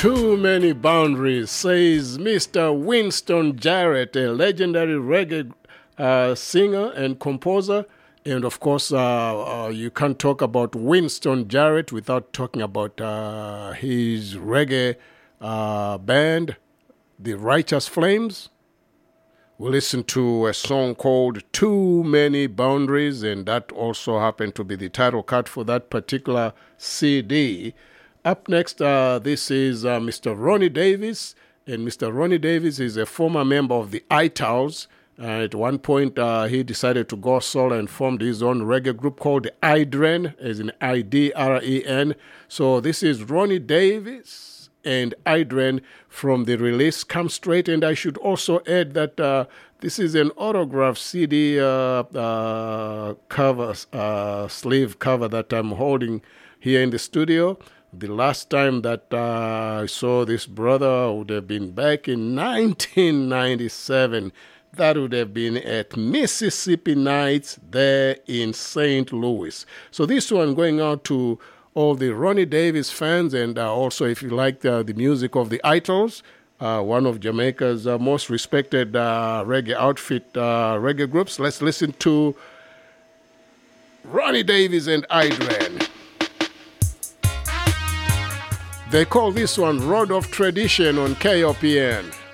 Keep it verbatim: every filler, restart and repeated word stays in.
Too many boundaries, says Mister Winston Jarrett, a legendary reggae uh, singer and composer. And of course, uh, uh, you can't talk about Winston Jarrett without talking about uh, his reggae uh, band, The Righteous Flames. We listened to a song called Too Many Boundaries, and that also happened to be the title cut for that particular C D. Up next, uh, this is uh, Mister Ronnie Davis, and Mister Ronnie Davis is a former member of the I-Towers. Uh, at one point, uh, he decided to go solo and formed his own reggae group called the I-Dren, as in I D R E N. So this is Ronnie Davis and I-Dren from the release Come Straight. And I should also add that uh, this is an autograph C D uh, uh, cover, uh, sleeve cover that I'm holding here in the studio. The last time that uh, I saw this brother would have been back in nineteen ninety-seven. That would have been at Mississippi Nights there in Saint Louis. So this one going out to all the Ronnie Davis fans, and uh, also if you like uh, the music of the I-Towers, uh, one of Jamaica's uh, most respected uh, reggae outfit uh, reggae groups. Let's listen to Ronnie Davis and I-Dren. They call this one Road of Tradition on K O P N.